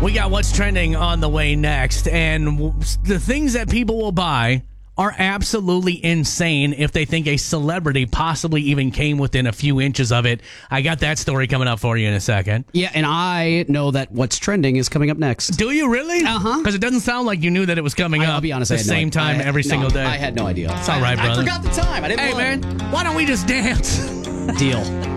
We got what's trending on the way next, and the things that people will buy are absolutely insane if they think a celebrity possibly even came within a few inches of it. I got that story coming up for you in a second. Yeah, and I know that what's trending is coming up next. Do you really? Uh-huh. Because it doesn't sound like you knew that it was coming up. I'll be honest, the I had same time every single day. I had no idea. It's all right, brother. I forgot the time. I didn't Hey, know. man, why don't we just dance? Deal.